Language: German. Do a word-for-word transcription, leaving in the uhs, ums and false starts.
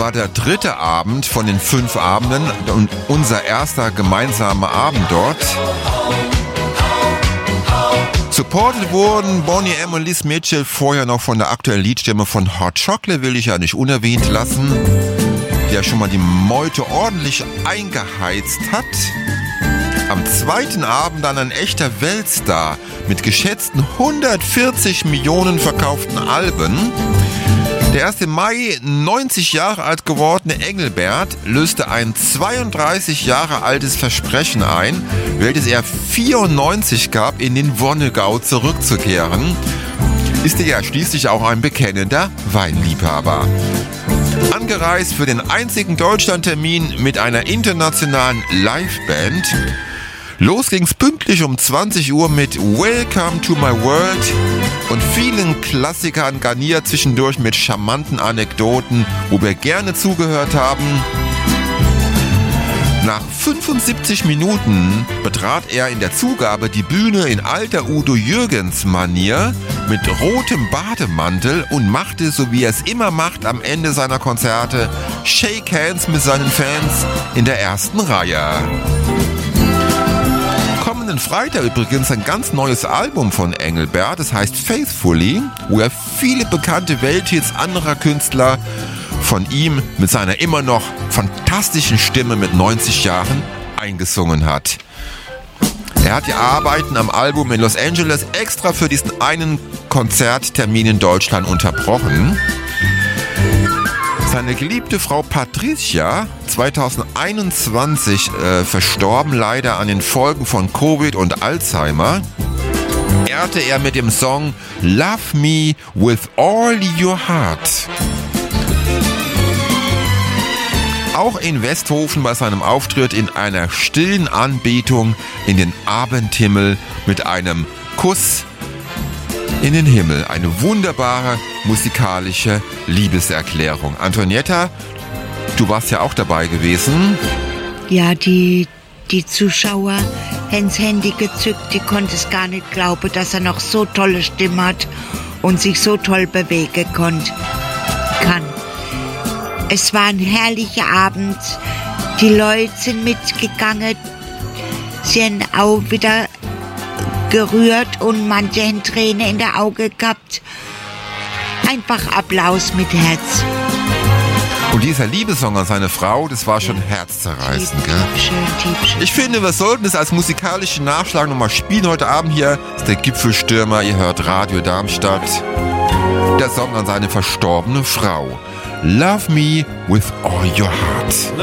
war der dritte Abend von den fünf Abenden und unser erster gemeinsamer Abend dort. Supported wurden Boney M. und Liz Mitchell vorher noch von der aktuellen Liedstimme von Hot Chocolate, will ich ja nicht unerwähnt lassen, die ja schon mal die Meute ordentlich eingeheizt hat. Am zweiten Abend dann ein echter Weltstar mit geschätzten hundertvierzig Millionen verkauften Alben. Der erst im Mai neunzig Jahre alt gewordene Engelbert löste ein zweiunddreißig Jahre altes Versprechen ein, welches er vierundneunzig gab, in den Wonnegau zurückzukehren. Ist er ja schließlich auch ein bekennender Weinliebhaber. Angereist für den einzigen Deutschlandtermin mit einer internationalen Liveband. Los ging's pünktlich um zwanzig Uhr mit Welcome to my world und vielen Klassikern, garniert zwischendurch mit charmanten Anekdoten, wo wir gerne zugehört haben. Nach fünfundsiebzig Minuten betrat er in der Zugabe die Bühne in alter Udo Jürgens-Manier mit rotem Bademantel und machte, so wie er es immer macht, am Ende seiner Konzerte Shake Hands mit seinen Fans in der ersten Reihe. Kommenden Freitag übrigens ein ganz neues Album von Engelbert, das heißt Faithfully, wo er viele bekannte Welthits anderer Künstler von ihm mit seiner immer noch fantastischen Stimme mit neunzig Jahren eingesungen hat. Er hat die Arbeiten am Album in Los Angeles extra für diesen einen Konzerttermin in Deutschland unterbrochen. Seine geliebte Frau Patricia, zweitausendeinundzwanzig äh, verstorben leider an den Folgen von Covid und Alzheimer, ehrte er mit dem Song Love Me With All Your Heart. Auch in Westhofen bei seinem Auftritt in einer stillen Anbetung in den Abendhimmel mit einem Kuss in den Himmel. Eine wunderbare musikalische Liebeserklärung. Antonietta, du warst ja auch dabei gewesen. Ja, die, die Zuschauer haben das Handy gezückt, die konnten es gar nicht glauben, dass er noch so tolle Stimme hat und sich so toll bewegen konnte, kann. Es war ein herrlicher Abend, die Leute sind mitgegangen, sie haben auch wieder gerührt und manche haben Tränen in der Augen gehabt. Einfach Applaus mit Herz. Und dieser Liebessong an seine Frau, das war schon ja. herzzerreißend, gell? Schön, tief, schön. Ich finde, wir sollten es als musikalischen Nachschlag nochmal spielen heute Abend hier. Das ist der Gipfelstürmer, ihr hört Radio Darmstadt. Der Song an seine verstorbene Frau. Love Me With All Your Heart.